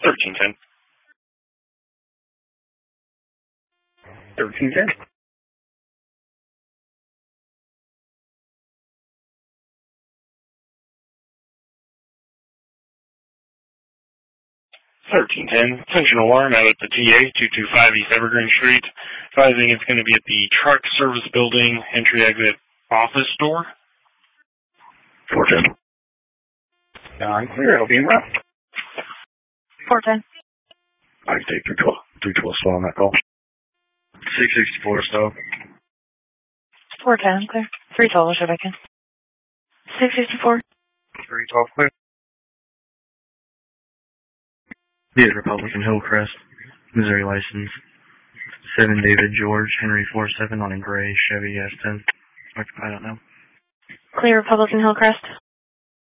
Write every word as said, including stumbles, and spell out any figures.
thirteen ten. thirteen ten. thirteen ten. Attention alarm out at the T A, two two five East Evergreen Street. Advising it's going to be at the Truck Service Building, entry exit office door. four ten. nine clear, I'll be in route. four ten. I can take three twelve. three twelve still on that call. six sixty-four still. four ten, clear. three twelve, should I can. six sixty-four. three twelve clear. The Republican Hillcrest, Missouri license. seven David George, Henry four seven on a gray Chevy S ten. Occupied out now. Clear Republican Hillcrest.